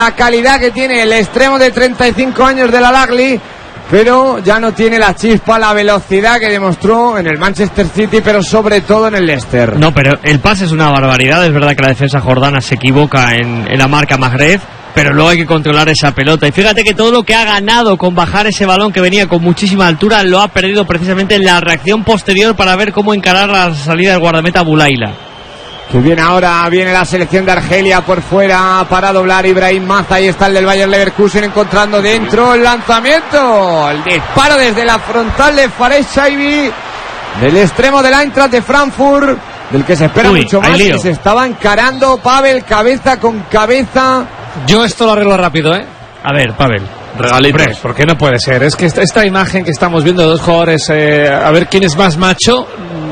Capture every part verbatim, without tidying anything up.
La calidad que tiene el extremo de treinta y cinco años de la Al-Ahly, pero ya no tiene la chispa, la velocidad que demostró en el Manchester City, pero sobre todo en el Leicester. No, pero el pase es una barbaridad. Es verdad que la defensa jordana se equivoca en, en la marca Mahrez, pero luego hay que controlar esa pelota. Y fíjate que todo lo que ha ganado con bajar ese balón que venía con muchísima altura lo ha perdido precisamente en la reacción posterior para ver cómo encarar la salida del guardameta Bulaila. Que viene ahora, viene la selección de Argelia por fuera para doblar Ibrahim Maza. Ahí está el del Bayer Leverkusen encontrando dentro el lanzamiento. El disparo desde la frontal de Fares Shaibi, del extremo del Eintracht de Frankfurt, del que se espera Uy, mucho más. Que se estaba encarando Pavel cabeza con cabeza. Yo esto lo arreglo rápido, ¿eh? A ver, Pavel. Regalitos. ¿Por qué no puede ser? Es que esta, esta imagen que estamos viendo de dos jugadores, eh, a ver quién es más macho,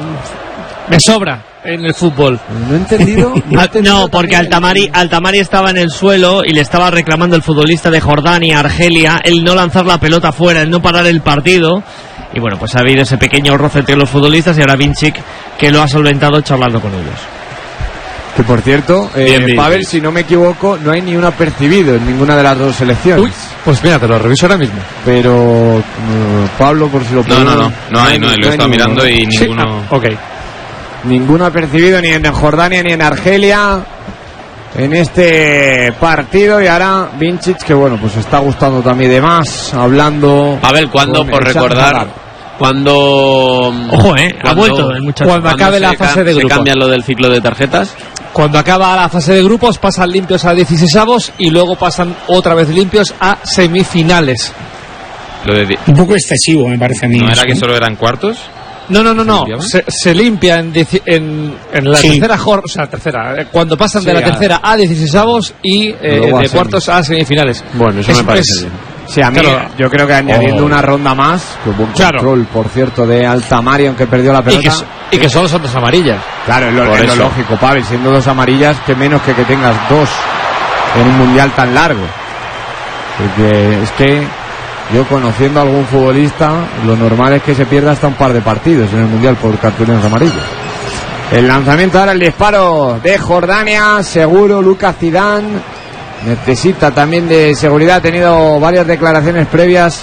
me sobra en el fútbol. No he entendido. No, he entendido no porque Altamari, Altamari estaba en el suelo y le estaba reclamando el futbolista de Jordania, Argelia, el no lanzar la pelota fuera, el no parar el partido. Y bueno, pues ha habido ese pequeño roce entre los futbolistas y ahora Vincic que lo ha solventado charlando con ellos. Que por cierto, eh, bien, bien, Pavel, bien. Si no me equivoco, no hay ni un apercibido en ninguna de las dos selecciones. Uy, pues mira, te lo reviso ahora mismo. Pero uh, Pablo, por si lo puedo. No, no, no, no hay, no hay, lo he estado mirando y sí, ninguno. Ah, ok. Ninguno ha percibido ni en Jordania ni en Argelia en este partido. Y ahora Vincic, que bueno, pues está gustando también de más, hablando. Pavel, ¿cuándo, por recordar, cuando ojo, eh, ha vuelto el muchacho. Cuando acabe la fase de grupos. ¿Se cambia lo del ciclo de tarjetas? Cuando acaba la fase de grupos pasan limpios a dieciseisavos y luego pasan otra vez limpios a semifinales. Lo de... Un poco excesivo me parece a mí. ¿No era que solo eran cuartos? No, no, no, no. Se, se limpia en, en, en la sí. tercera jornada, o sea, tercera, cuando pasan sí, de la tercera a dieciseisavos y eh, de cuartos a semifinales. Bueno, eso es, me parece es, bien. Sí, a mí claro. Yo creo que añadiendo oh. una ronda más, que hubo un claro. control, por cierto, de Altamari, aunque perdió la pelota. Y que, y que solo son dos amarillas. Claro, es lo, es lo lógico, Pavel, siendo dos amarillas, que menos que que tengas dos en un mundial tan largo. Porque es que yo, conociendo a algún futbolista, lo normal es que se pierda hasta un par de partidos en el mundial por cartulinas amarillas. El lanzamiento ahora, el disparo de Jordania, seguro Lucas Zidane necesita también de seguridad. Ha tenido varias declaraciones previas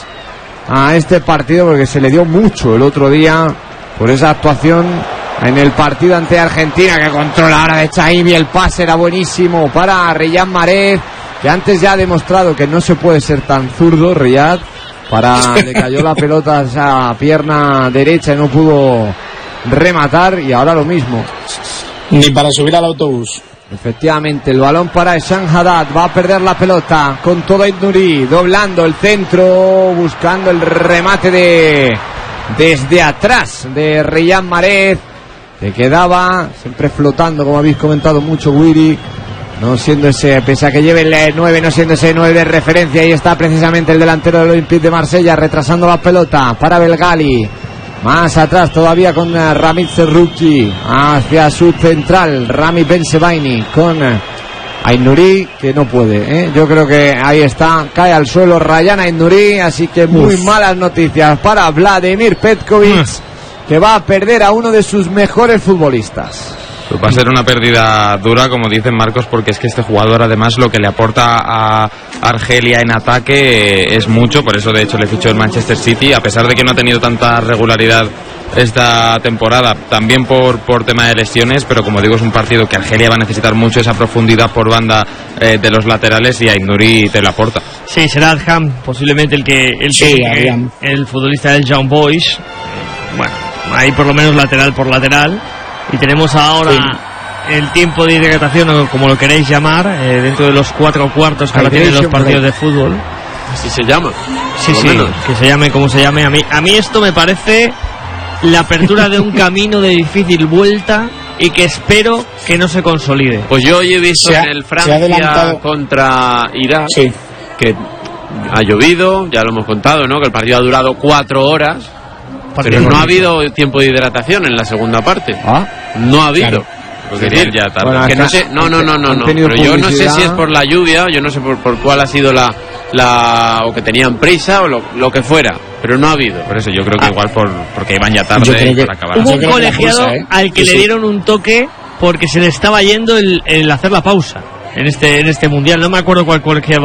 a este partido porque se le dio mucho el otro día por esa actuación en el partido ante Argentina, que controla ahora de Chaibi. El pase era buenísimo para Riyad Mahrez, que antes ya ha demostrado que no se puede ser tan zurdo. Riyad para le cayó la pelota a esa pierna derecha y no pudo rematar, y ahora lo mismo, ni para subir al autobús. Efectivamente, el balón para Eshan Haddad, va a perder la pelota con todo Ait Nouri, doblando el centro, buscando el remate de desde atrás de Riyad Mahrez, que quedaba siempre flotando, como habéis comentado mucho, Wiri, no siendo ese, pese a que lleve el nueve, no siendo ese nueve de referencia. Ahí está precisamente el delantero del Olympique de Marsella, retrasando la pelota para Belgali. Más atrás todavía con Ramit Serrucci, hacia su central Rami Bensebaini con Ait Nouri, que no puede, ¿eh? Yo creo que ahí está, cae al suelo Rayan Ait Nouri, así que muy Uf. malas noticias para Vladimir Petkovic, Uf. que va a perder a uno de sus mejores futbolistas. Pues va a ser una pérdida dura, como dicen Marcos, porque es que este jugador, además, lo que le aporta a Argelia en ataque es mucho. Por eso, de hecho, le fichó el Manchester City, a pesar de que no ha tenido tanta regularidad esta temporada, también por, por tema de lesiones. Pero como digo, es un partido que Argelia va a necesitar mucho esa profundidad por banda eh, de los laterales, y Ait Nouri te la aporta. Sí, será Adham posiblemente el que el, sí, que, el, el futbolista del Young Boys. Bueno, ahí por lo menos lateral por lateral. Y tenemos ahora sí. el tiempo de hidratación, o como lo queréis llamar, eh, dentro de los cuatro cuartos que ahora tienen los partidos de fútbol. Así se llama. Sí, sí, menos. que se llame como se llame. A mí, a mí esto me parece la apertura de un camino de difícil vuelta y que espero que no se consolide. Pues yo hoy he visto ha, en el Francia contra Irak sí. que ha llovido, ya lo hemos contado, ¿no? Que el partido ha durado cuatro horas. Pero no ha habido tiempo de hidratación en la segunda parte. ¿Ah? No ha habido. Claro. Decir, ya tarde. Bueno, que no sé, no, no, no, no, no. Pero yo no sé si es por la lluvia, yo no sé por, por cuál ha sido la, la o que tenían prisa o lo, lo que fuera, pero no ha habido. Por eso yo creo que ah. igual por porque iban ya tarde para acabar. Hubo un colegiado prisa, ¿eh? al que sí, le dieron un toque porque se le estaba yendo el, el hacer la pausa. en este en este mundial. No me acuerdo cuál colegiado